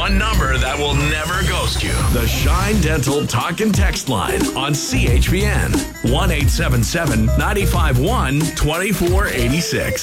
one number that will never ghost you. The Shine Dental Talk and Text Line on CHPN. 1-877-951-2486.